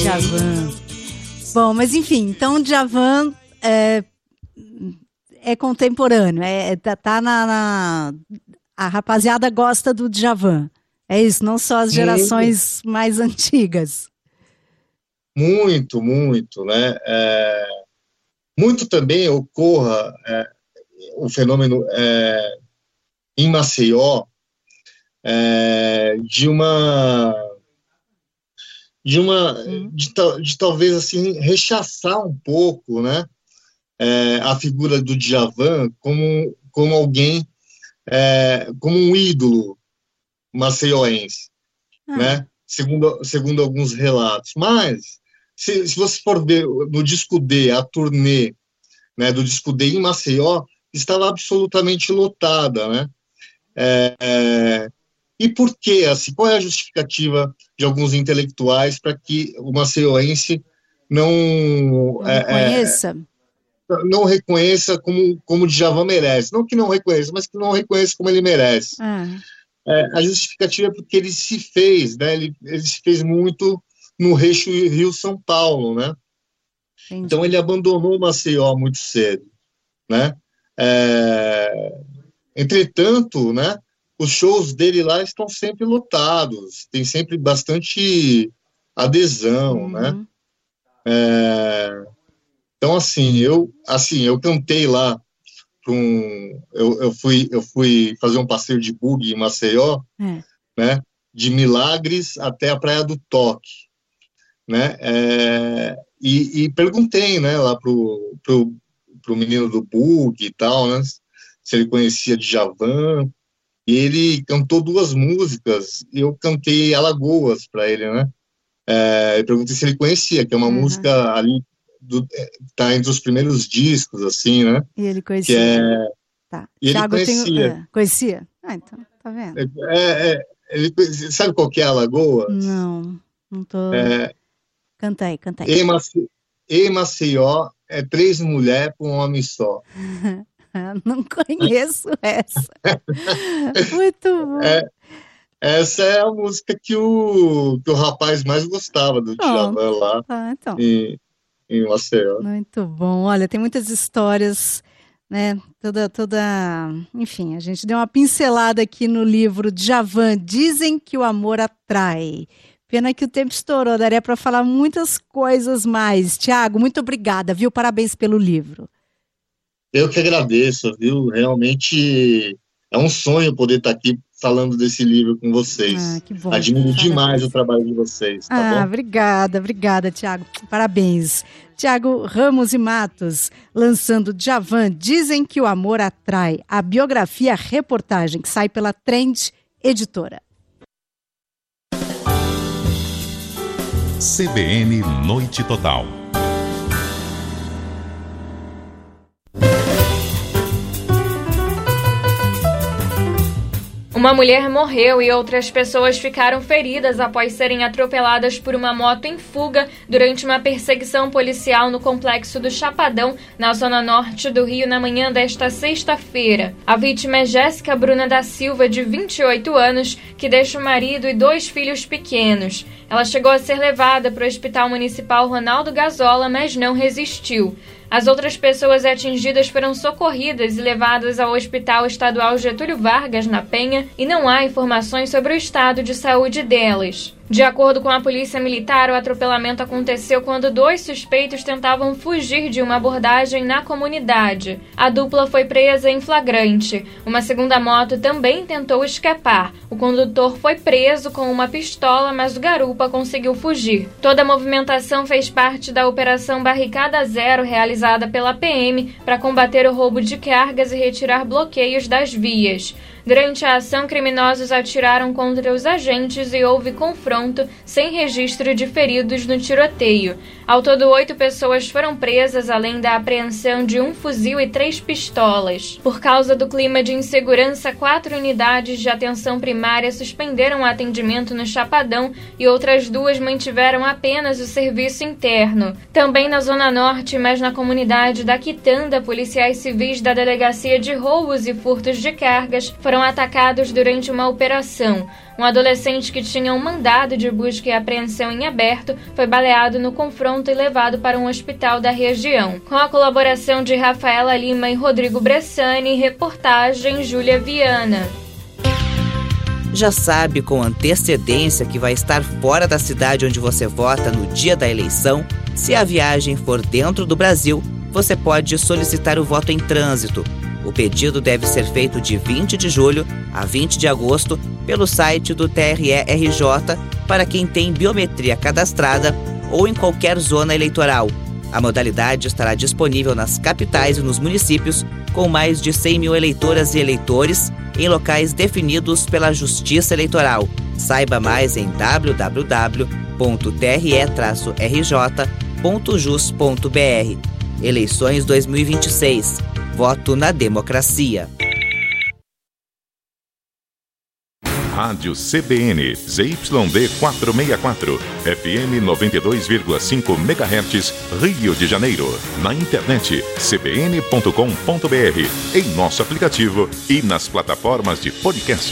Djavan. Bom, mas enfim, então o Djavan é contemporâneo, tá a rapaziada gosta do Djavan. É isso, não só as gerações mais antigas. Muito, muito, né? Muito também ocorra o fenômeno em Maceió de talvez assim rechaçar um pouco, né, a figura do Djavan como alguém, como um ídolo maceioense, né, segundo alguns relatos. Mas se você for ver no disco D, a turnê, né, do disco D em Maceió, estava absolutamente lotada, né? E por quê? Assim, qual é a justificativa de alguns intelectuais para que o maceioense não reconheça como o Djavan merece? Não que não reconheça, mas que não reconheça como ele merece. A justificativa é porque ele se fez, né? Ele se fez muito no Eixo Rio-São Paulo, né? Entendi. Então ele abandonou Maceió muito cedo, né? Entretanto, né, os shows dele lá estão sempre lotados, tem sempre bastante adesão, né? Então, assim, eu cantei lá eu fui fazer um passeio de buggy em Maceió, né? De Milagres até a Praia do Toque, né? E perguntei, né, lá pro menino do buggy e tal, né, se ele conhecia Djavan, e ele cantou 2 músicas, e eu cantei Alagoas para ele, né? Eu perguntei se ele conhecia, que é uma música ali, tá entre os primeiros discos, assim, né? E ele conhecia. Tá. E Thiago, ele conhecia. Conhecia? Então, tá vendo? Sabe qual que é Alagoas? Não tô... Canta aí. E Maceió é 3 mulheres para um homem só. Não conheço essa. Muito bom. Essa é a música que o rapaz mais gostava do Djavan lá então. em Maceió. Muito bom. Olha, tem muitas histórias, né? Enfim, a gente deu uma pincelada aqui no livro Djavan, Dizem que o Amor Atrai. Pena que o tempo estourou, daria para falar muitas coisas mais. Thiago, muito obrigada, viu? Parabéns pelo livro. Eu que agradeço, viu? Realmente é um sonho poder estar aqui falando desse livro com vocês. Que bom. Admiro demais o trabalho de vocês, tá bom? Obrigada, Thiago. Parabéns. Thiago Ramos e Matos, lançando Djavan, Dizem que o Amor Atrai, a biografia reportagem que sai pela Trend Editora. CBN Noite Total. Uma mulher morreu e outras pessoas ficaram feridas após serem atropeladas por uma moto em fuga durante uma perseguição policial no complexo do Chapadão, na zona norte do Rio, na manhã desta sexta-feira. A vítima é Jéssica Bruna da Silva, de 28 anos, que deixa o marido e 2 filhos pequenos. Ela chegou a ser levada para o Hospital Municipal Ronaldo Gazola, mas não resistiu. As outras pessoas atingidas foram socorridas e levadas ao Hospital Estadual Getúlio Vargas, na Penha, e não há informações sobre o estado de saúde delas. De acordo com a Polícia Militar, o atropelamento aconteceu quando 2 suspeitos tentavam fugir de uma abordagem na comunidade. A dupla foi presa em flagrante. Uma segunda moto também tentou escapar. O condutor foi preso com uma pistola, mas o garupa conseguiu fugir. Toda a movimentação fez parte da Operação Barricada Zero, realizada pela PM para combater o roubo de cargas e retirar bloqueios das vias. Durante a ação, criminosos atiraram contra os agentes e houve confronto sem registro de feridos no tiroteio. Ao todo, 8 pessoas foram presas, além da apreensão de 1 fuzil e 3 pistolas. Por causa do clima de insegurança, 4 unidades de atenção primária suspenderam o atendimento no Chapadão e outras 2 mantiveram apenas o serviço interno. Também na Zona Norte, mas na comunidade da Quitanda, policiais civis da Delegacia de Roubos e Furtos de Cargas foram foram atacados durante uma operação. Um adolescente que tinha um mandado de busca e apreensão em aberto foi baleado no confronto e levado para um hospital da região. Com a colaboração de Rafaela Lima e Rodrigo Bressani, reportagem Júlia Viana. Já sabe com antecedência que vai estar fora da cidade onde você vota no dia da eleição? Se a viagem for dentro do Brasil, você pode solicitar o voto em trânsito. O pedido deve ser feito de 20 de julho a 20 de agosto pelo site do TRE-RJ para quem tem biometria cadastrada ou em qualquer zona eleitoral. A modalidade estará disponível nas capitais e nos municípios com mais de 100 mil eleitoras e eleitores em locais definidos pela Justiça Eleitoral. Saiba mais em www.tre-rj.jus.br. Eleições 2026. Voto na democracia. Rádio CBN, ZYD 464, FM 92,5 MHz, Rio de Janeiro. Na internet, cbn.com.br, em nosso aplicativo e nas plataformas de podcast.